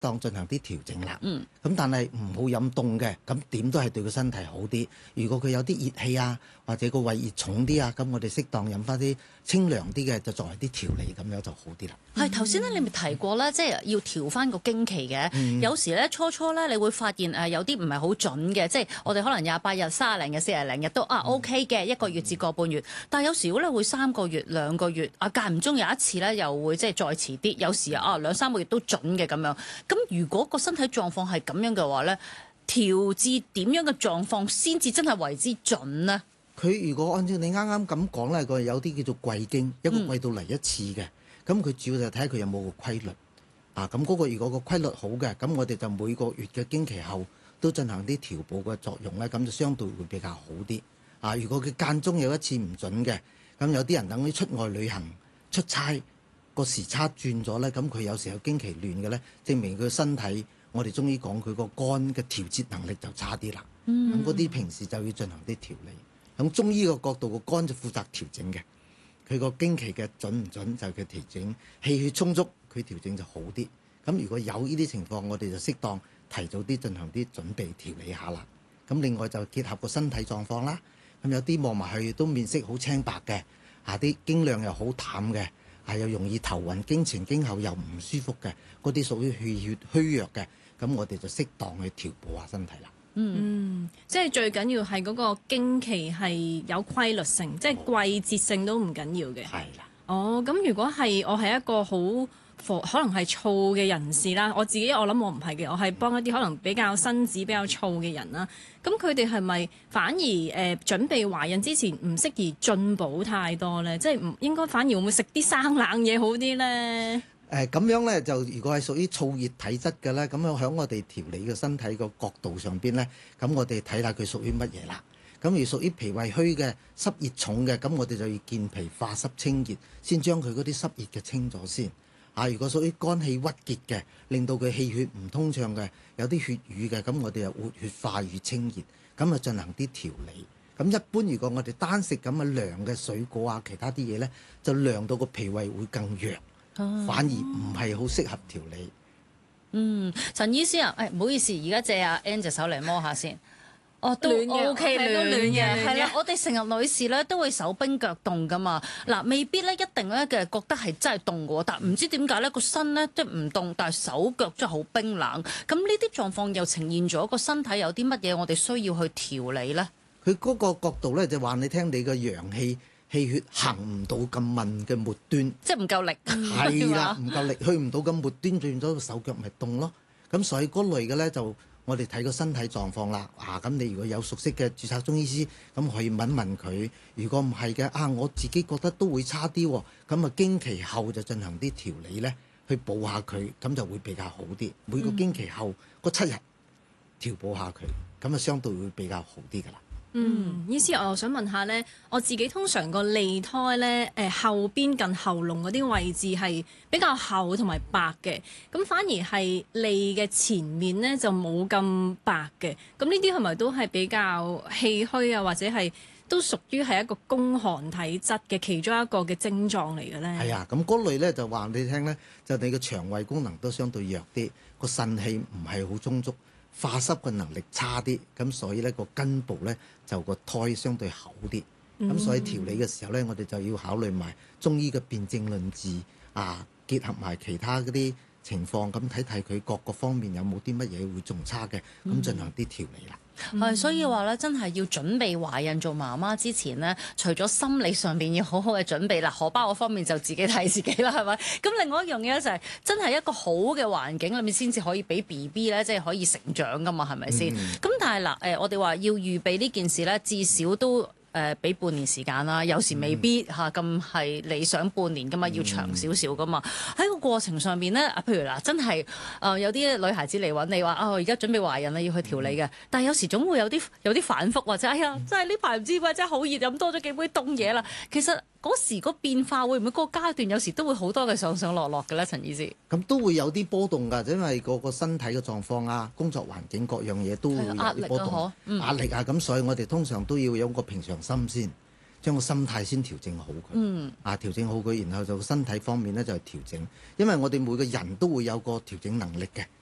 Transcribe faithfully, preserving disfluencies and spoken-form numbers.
當進行啲調整啦。 嗯。 咁但係唔好飲凍嘅，咁點都係對個身體好啲。如果佢有啲熱氣啊，或者個胃熱重啲啊，咁我哋適當飲翻啲清涼啲嘅，就作為啲調理，咁樣就好啲啦。 係頭先咧，你咪提過咧，即係要調翻個經期嘅。 嗯、 有時咧初初咧，你會發現誒有啲唔係好準嘅，即係我哋可能廿八日、三十零日、四十零日都啊 OK 嘅，一個月至個半月。但係有時咧會三個月、兩個月啊，間唔中有一次咧又會即係再遲啲，有時啊兩三個月都準嘅咁樣。咁如果個身體狀況係咁樣嘅話咧，調至點樣嘅狀況先至真係為之準呢？ 佢如果按照你啱啱咁講咧，佢有啲叫做季經，一個季度嚟一次嘅。咁佢、嗯、主要就睇下佢有冇個規律啊。咁嗰個如果個規律好嘅，咁我哋就每個月嘅經期後都進行啲調補嘅作用咧，咁就相對會比較好啲啊。如果佢間中有一次唔準嘅，咁有啲人等於出外旅行出差個時差轉咗咧，咁佢有時有經期亂嘅咧，證明佢身體，我哋中醫講佢個肝嘅調節能力就差啲啦。咁嗰啲平時就要進行啲調理。咁中醫個角度，個肝就負責調整嘅，佢個經期嘅準唔準就係佢調整，氣血充足佢調整就好啲。咁如果有呢啲情況，我哋就適當提早啲進行啲準備調理下啦。咁另外就結合個身體狀況啦。咁有啲望埋去都面色好青白嘅，啊啲經量又好淡嘅，係又容易頭暈，經前經後又唔舒服嘅，嗰啲屬於氣血虛弱嘅，咁我哋就適當去調補下身體啦。 嗯，即係最緊要係嗰個經期係有規律性，即係季節性都唔緊要嘅。 係啦。 哦，咁如果係我係一個好可能係燥嘅人士啦，我自己我諗我唔係嘅，我係幫一啲可能比較身子比較燥嘅人啦。咁佢哋係咪反而誒、呃、準備懷孕之前唔適宜進補太多呢？即係唔應該反而會唔會食啲生冷嘢好啲呢？ 誒咁、呃、樣咧，就如果係屬於燥熱體質嘅咧，咁樣喺我哋調理嘅身體個角度上邊咧，咁我哋睇下佢屬於乜嘢啦。咁而屬於脾胃虛嘅、濕熱重嘅，咁我哋就要健脾化濕清熱，先將佢嗰啲濕熱嘅清咗先。啊，如果屬於肝氣鬱結嘅，令到佢氣血唔通暢嘅，有啲血瘀嘅，咁我哋就活血化瘀清熱，咁啊進行啲調理。咁一般如果我哋單食咁嘅涼嘅水果啊，其他啲嘢咧，就涼到個脾胃會更弱。反而唔係好適合調理。 嗯，陳醫師啊，誒唔好意思，而家借阿 Ann 隻手嚟摸下先。哦，都 OK 暖嘅，係啦。我哋成日女士咧都會手冰腳凍噶嘛。嗱，未必咧一定咧嘅覺得係真係凍嘅喎，但唔知點解咧個身咧即係唔凍，但係手腳真係好冰冷。咁呢啲狀況又呈現咗個身體有啲乜嘢我哋需要去調理咧？ 佢嗰個角度咧就話你聽，你個陽氣。氣血行唔到咁密嘅末端， 即係唔夠力， 係啦，唔夠力，去唔到咁末端，變咗個手腳咪凍咯。咁所以嗰類嘅咧，就我哋睇個身體狀況啦。啊，咁你如果有熟悉嘅註冊中醫師，咁可以問問佢。如果唔係嘅，啊，我自己覺得都會差啲喎。咁啊，經期後就進行啲調理咧，去補下佢，咁就會比較好啲。每個經期後嗰七日調補下佢，咁啊相對會比較好啲噶啦。 嗯，醫師，我又想問下咧，我自己通常個脷苔咧，誒、呃、後邊近喉嚨嗰啲位置係比較厚同埋白嘅，咁反而係脷嘅前面咧就冇咁白嘅，咁呢啲係咪都係比較氣虛啊，或者係都屬於係一個宮寒體質嘅其中一個嘅症狀嚟嘅咧？ 係啊，咁嗰類咧就話你聽咧，就你嘅腸胃功能都相對弱啲，個腎氣唔係好充足。化濕嘅能力差啲，咁所以呢個根部呢，就個胎相對厚啲，咁、嗯、所以調理嘅時候呢，我哋就要考慮埋中醫嘅辨證論治啊，結合埋其他嗰啲情況，咁睇睇佢各個方面有冇啲乜嘢會仲差嘅，咁進行啲調理啦。 係、嗯，所以話咧，真係要準備懷孕做媽媽之前呢，除咗心理上邊要好好嘅準備啦，荷包嗰方面就自己睇自己啦，係咪？咁另外一樣嘢就係、是、真係一個好嘅環境裏面先至可以俾 B B 咧，即係可以成長噶嘛，係咪先？咁、嗯、但係嗱，誒我哋話要預備呢件事咧，至少都。誒俾、呃、半年時間啦，有時未必嚇咁係理想半年噶嘛，要長少少噶嘛。喺個過程上邊咧，譬如嗱，真係誒、呃、有啲女孩子嚟揾你話啊，我而家準備懷孕啦，要去調理嘅。但係有時總會有啲有啲反覆，或者哎呀，真係呢排唔知點解真係好熱，飲多咗幾杯凍嘢啦。其實嗰時個變化會唔會嗰個階段有時都會好多嘅上上落落嘅咧，陳醫師？咁都會有啲波動㗎，因為個個身體嘅狀況啊、工作環境各樣嘢都會有啲波動，壓力啊，咁、嗯、所以我哋通常都要有個平常心先，將個心態先調整好佢。嗯，啊調整好佢，然後就身體方面咧就係調整，因為我哋每個人都會有個調整能力嘅。